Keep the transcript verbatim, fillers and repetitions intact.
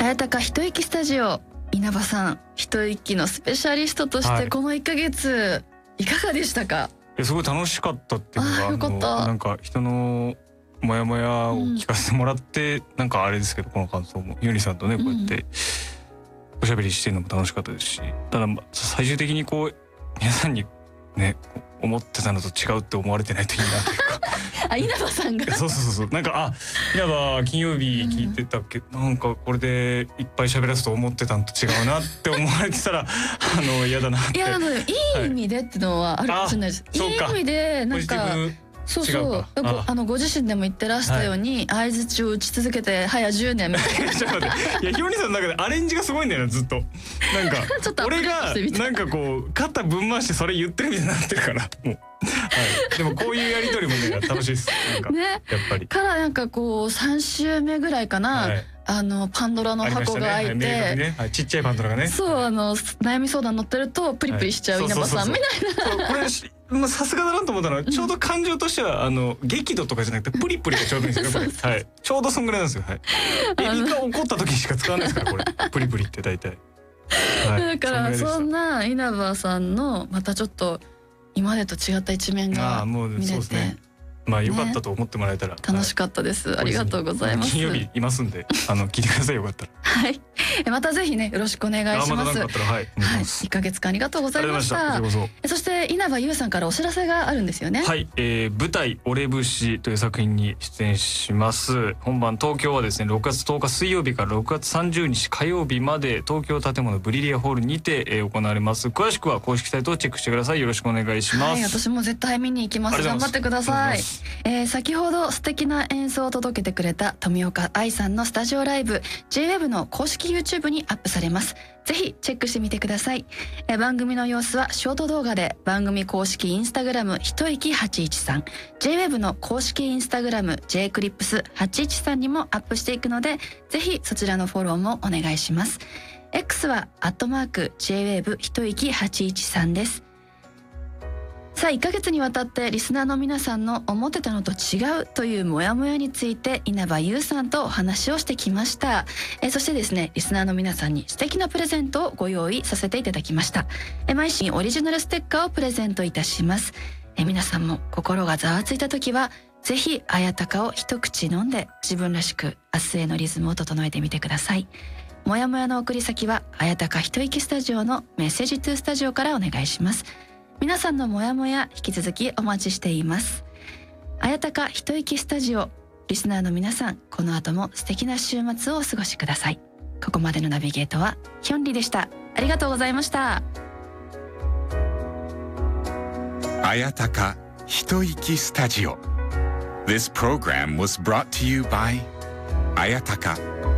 綾鷹一息スタジオ、稲葉さん一息のスペシャリストとしてこのいっかげついかがでしたか？ いやすごい楽しかったっていうのが、 あよかった。 なんか人のモヤモヤを聞かせてもらって、うん、なんかあれですけど、この感想もユニさんとねこうやっておしゃべりしてるのも楽しかったですし、ただ最終的にこう皆さんにね思ってたのと違うって思われてないといいなというかあ、稲葉さんがそうそうそう、なんかあ稲葉金曜日聞いてたっけ、うん、なんかこれでいっぱい喋らすと思ってたのと違うなって思われてたらあの嫌だなって。 いやあのいい意味でってのはあるかもしれないです、はい、いい意味でなんかそうそうああのご自身でも言ってらしたように、はい、相槌を打ち続けて早じゅうねんみたいなちょっと待って、いやひよりさんの中でアレンジがすごいんだよなずっと。なんかちょっと俺がなんかこう肩ぶん回してそれ言ってるみたいになってるからもう、はい、でもこういうやり取りもね楽しいですなんか、ね、やっぱりからなんかこうさん週目ぐらいかな、はい、あのパンドラの箱が開いて、ねはいねはい、ちっちゃいパンドラがね、そうあの悩み相談乗ってるとプリプリしちゃう稲葉さんみたいな。これまあさすがだなと思ったのは、ちょうど感情としてはあの激怒とかじゃなくてプリプリがちょうどいいんですよねこれ。はい、ちょうどそんぐらいなんですよ。はい。エビが怒った時しか使わないですからこれプリプリって大体。はい、だからそんな稲葉さんのまたちょっと今までと違った一面が見れて。まあ良かったと思ってもらえたら、ね、楽しかったです、はい、ありがとうございます。金曜日いますんであの聞いてくださいよかったらはいまたぜひねよろしくお願いします。はい、はい、いっかげつかんありがとうございました。そして稲葉優さんからお知らせがあるんですよね。はい、えー、舞台俺節という作品に出演します。本番東京はですねろくがつとおか水曜日からろくがつさんじゅうにち火曜日まで東京建物ブリリアホールにて、えー、行われます。詳しくは公式サイトをチェックしてください。よろしくお願いします。はい、私も絶対見に行きます。頑張ってください。えー、先ほど素敵な演奏を届けてくれた富岡愛さんのスタジオライブ ジェイウェブ の公式 YouTube にアップされます。ぜひチェックしてみてください。えー、番組の様子はショート動画で番組公式インスタグラム一息はちいちさん ジェイウェブ の公式インスタグラム ジェイクリップスはちいちさんにもアップしていくので、ぜひそちらのフォローもお願いします。 X はアットマーク ジェイウェーブ 一息はちいちさんです。さあいっかげつにわたってリスナーの皆さんの思ってたのと違うというモヤモヤについて稲葉優さんとお話をしてきました。えそしてですねリスナーの皆さんに素敵なプレゼントをご用意させていただきました。え毎週オリジナルステッカーをプレゼントいたします。え皆さんも心がざわついた時はぜひ綾鷹を一口飲んで自分らしく明日へのリズムを整えてみてください。もやもやの送り先は綾鷹一息スタジオのメッセージトゥースタジオからお願いします。皆さんのモヤモヤ引き続きお待ちしています。綾鷹一息スタジオ、リスナーの皆さん、この後も素敵な週末をお過ごしください。ここまでのナビゲートはヒョンリでした。ありがとうございました。 綾鷹一息スタジオ。This program was brought to you by 綾鷹